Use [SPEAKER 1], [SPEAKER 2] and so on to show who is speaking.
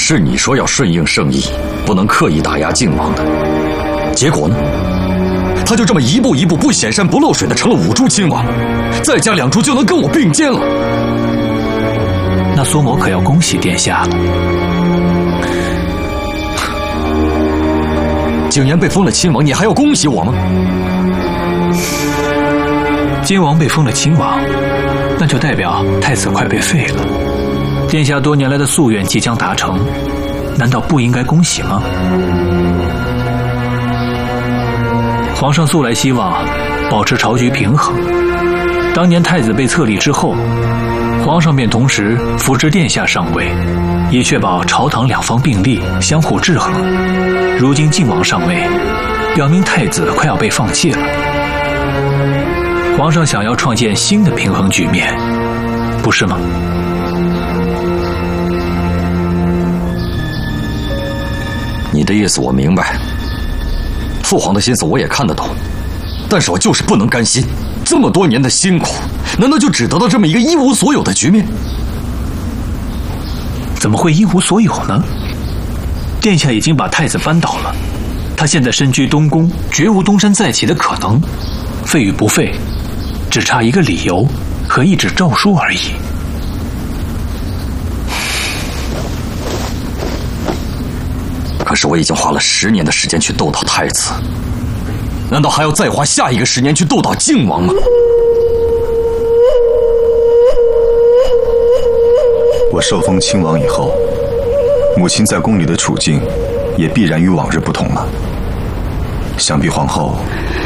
[SPEAKER 1] 是你说要顺应圣意，不能刻意打压靖王的，结果呢？他就这么一步一步不显山不漏水的成了5株亲王，再加2株就能跟我并肩了。
[SPEAKER 2] 那苏某可要恭喜殿下了。
[SPEAKER 1] 景琰被封了亲王，你还要恭喜我吗？
[SPEAKER 2] 金王被封了亲王，那就代表太子快被废了。殿下多年来的夙愿即将达成，难道不应该恭喜吗？皇上素来希望保持朝局平衡，当年太子被册立之后，皇上便同时扶植殿下上位，以确保朝堂两方并立，相互制衡。如今靖王上位，表明太子快要被放弃了。皇上想要创建新的平衡局面，不是吗？
[SPEAKER 1] 你的意思我明白，父皇的心思我也看得懂，但是我就是不能甘心，这么多年的辛苦，难道就只得到这么一个一无所有的局面？
[SPEAKER 2] 怎么会一无所有呢？殿下已经把太子扳倒了，他现在身居东宫，绝无东山再起的可能，废与不废，只差一个理由和一纸诏书而已。
[SPEAKER 1] 可是我已经花了10年的时间去斗倒太子，难道还要再花下一个10年去斗倒靖王吗？
[SPEAKER 3] 我受封亲王以后，母亲在宫里的处境也必然与往日不同了。想必皇后